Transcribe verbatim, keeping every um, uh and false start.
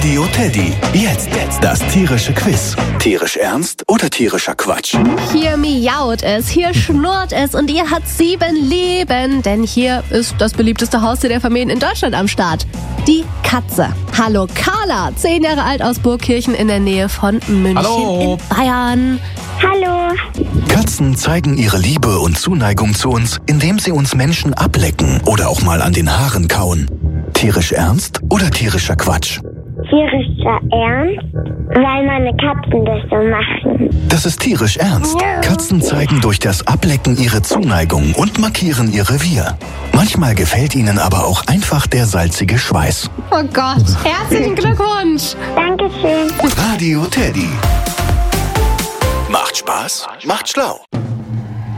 Radio Teddy. Jetzt. Jetzt. Das tierische Quiz. Tierisch ernst oder tierischer Quatsch? Hier miaut es, hier schnurrt es und ihr hat sieben Leben. Denn hier ist das beliebteste Haustier der Familien in Deutschland am Start. Die Katze. Hallo Carla, zehn Jahre alt aus Burgkirchen in der Nähe von München Hallo. in Bayern. Hallo. Katzen zeigen ihre Liebe und Zuneigung zu uns, indem sie uns Menschen ablecken oder auch mal an den Haaren kauen. Tierisch ernst oder tierischer Quatsch? Tierischer Ernst, weil meine Katzen das so machen. Das ist tierisch ernst. Katzen zeigen durch das Ablecken ihre Zuneigung und markieren ihr Revier. Manchmal gefällt ihnen aber auch einfach der salzige Schweiß. Oh Gott, herzlichen Glückwunsch. Dankeschön. Radio Teddy. Macht Spaß, macht schlau.